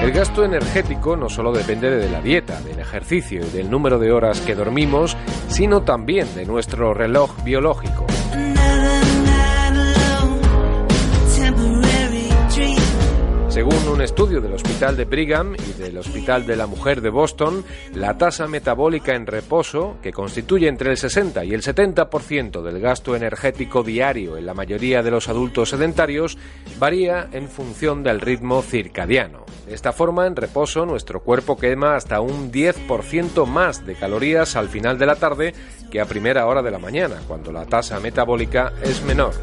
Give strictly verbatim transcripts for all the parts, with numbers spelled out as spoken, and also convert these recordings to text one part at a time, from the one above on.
El gasto energético no solo depende de la dieta, del ejercicio y del número de horas que dormimos, sino también de nuestro reloj biológico. Según un estudio del Hospital de Brigham y del Hospital de la Mujer de Boston, la tasa metabólica en reposo, que constituye entre el sesenta y el setenta por ciento del gasto energético diario en la mayoría de los adultos sedentarios, varía en función del ritmo circadiano. De esta forma, en reposo, nuestro cuerpo quema hasta un diez por ciento más de calorías al final de la tarde que a primera hora de la mañana, cuando la tasa metabólica es menor.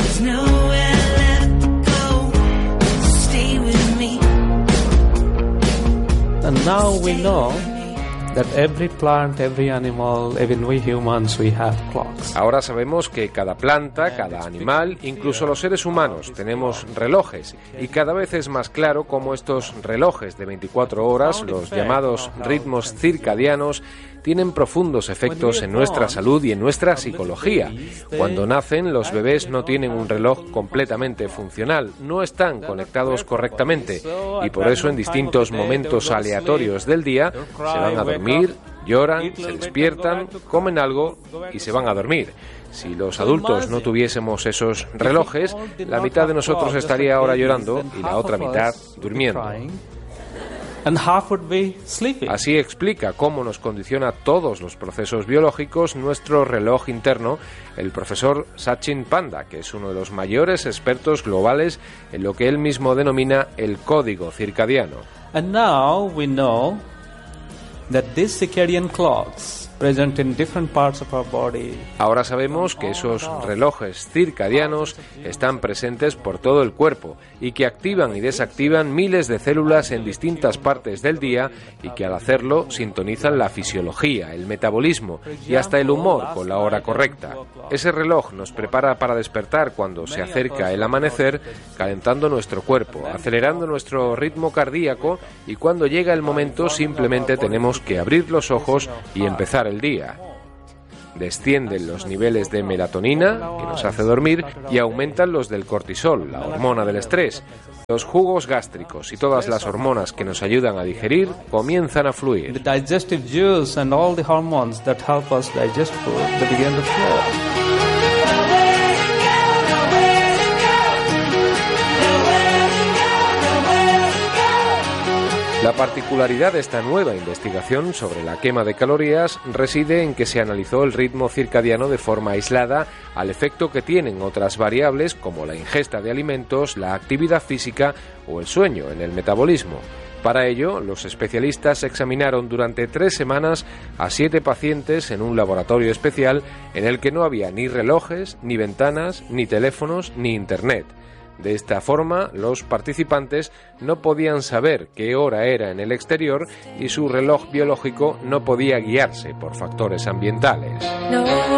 And now we know that every plant, every animal, even we humans, we have clocks. Ahora sabemos que cada planta, cada animal, incluso los seres humanos, tenemos relojes, y cada vez es más claro cómo estos relojes de veinticuatro horas, los llamados ritmos circadianos, tienen profundos efectos en nuestra salud y en nuestra psicología. Cuando nacen, los bebés no tienen un reloj completamente funcional, no están conectados correctamente, y por eso en distintos momentos aleatorios del día se van a dormir, lloran, se despiertan, comen algo y se van a dormir. Si los adultos no tuviésemos esos relojes, la mitad de nosotros estaría ahora llorando y la otra mitad durmiendo. Así explica cómo nos condiciona todos los procesos biológicos nuestro reloj interno el profesor Sachin Panda, que es uno de los mayores expertos globales en lo que él mismo denomina el código circadiano. And now we know that these circadian clocks present in different parts of our body. Ahora sabemos que esos relojes circadianos están presentes por todo el cuerpo y que activan y desactivan miles de células en distintas partes del día y que al hacerlo sintonizan la fisiología, el metabolismo y hasta el humor con la hora correcta. Ese reloj nos prepara para despertar cuando se acerca el amanecer, calentando nuestro cuerpo, acelerando nuestro ritmo cardíaco, y cuando llega el momento simplemente tenemos que abrir los ojos y empezar el día. Descienden los niveles de melatonina, que nos hace dormir, y aumentan los del cortisol, la hormona del estrés. Los jugos gástricos y todas las hormonas que nos ayudan a digerir comienzan a fluir. The digestive juice and all the hormones that help us digest food, they begin to flow. La particularidad de esta nueva investigación sobre la quema de calorías reside en que se analizó el ritmo circadiano de forma aislada al efecto que tienen otras variables como la ingesta de alimentos, la actividad física o el sueño en el metabolismo. Para ello, los especialistas examinaron durante tres semanas a siete pacientes en un laboratorio especial en el que no había ni relojes, ni ventanas, ni teléfonos, ni internet. De esta forma, los participantes no podían saber qué hora era en el exterior y su reloj biológico no podía guiarse por factores ambientales.